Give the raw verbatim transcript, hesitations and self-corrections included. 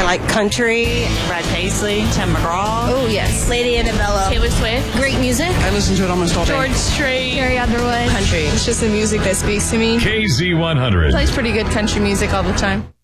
like country. Brad Paisley, Tim McGraw. Oh, yes. Lady Annabella. Taylor Swift. Great music. I listen to it almost all day. George Strait. Carrie Underwood. Country. It's just the music that speaks to me. K Z one hundred. Plays pretty good country music all the time.